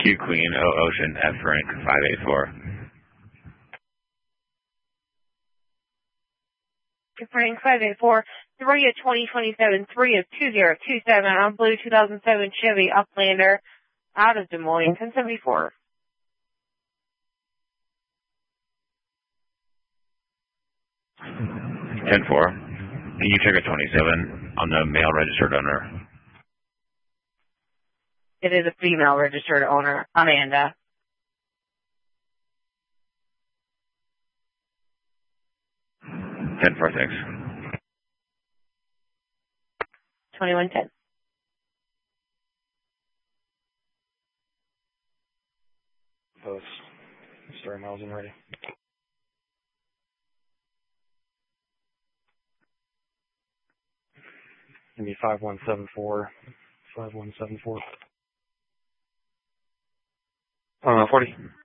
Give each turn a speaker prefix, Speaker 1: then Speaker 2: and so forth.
Speaker 1: Q Queen, O Ocean, F Frank, 584.
Speaker 2: Frank 584, 3 of 2027, 3 of 2027 on blue 2007 Chevy Uplander out of Des Moines, 1074.
Speaker 1: Ten four. Can you check a 27 on the male registered owner?
Speaker 2: It is a female registered owner, Amanda.
Speaker 1: 10-4, thanks.
Speaker 2: 2110.
Speaker 3: Post. Story miles and ready. Give me 5174. 5174. 40.